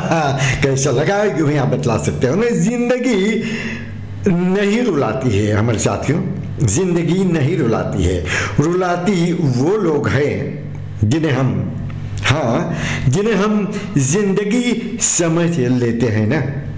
कैसा लगा यूं ही आप बतला सकते हो ना। जिंदगी नहीं रुलाती है हमारे साथियों, जिंदगी नहीं रुलाती है, रुलाती वो लोग हैं जिन्हें हम जिंदगी समझ लेते हैं ना।